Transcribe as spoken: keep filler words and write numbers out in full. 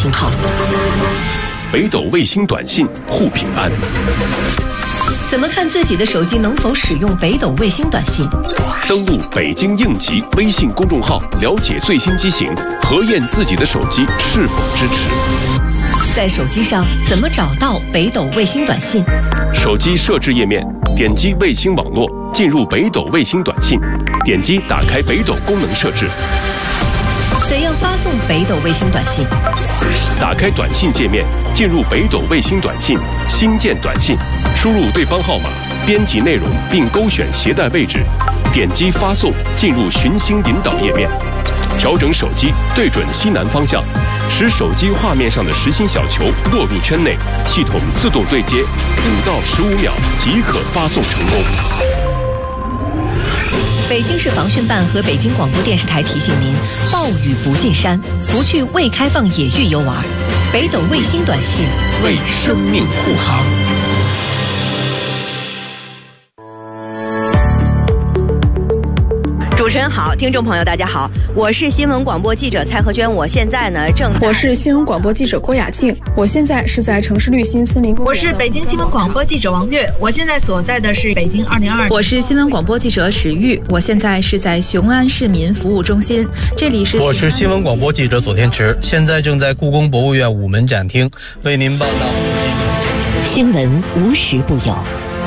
信号。 北斗卫星短信护平安。 怎么看自己的手机能否使用北斗卫星短信？ 登录北京应急微信公众号，了解最新机型，核验自己的手机是否支持。 在手机上怎么找到北斗卫星短信？ 手机设置页面，点击卫星网络，进入北斗卫星短信，点击打开北斗功能设置。 怎样发送北斗卫星短信？ 打开短信界面，进入北斗卫星短信，新建短信，输入对方号码，编辑内容并勾选携带位置，点击发送，进入寻星引导页面，调整手机对准西南方向，使手机画面上的实心小球落入圈内，系统自动对接，五到十五秒即可发送成功。 北京市防汛办和北京广播电视台提醒您：暴雨不进山，不去未开放野域游玩。北斗卫星短信为生命护航。 主持人好，听众朋友大家好，我是新闻广播记者蔡和娟，我现在呢正我是新闻广播记者郭雅静，我现在是在城市绿心森林公园。 我是北京新闻广播记者王悦，我现在所在的是北京二零二。 我是新闻广播记者史玉，我现在是在雄安市民服务中心，这里是。 我是新闻广播记者左天池，现在正在故宫博物院午门展厅为您报道。 新闻无时不有，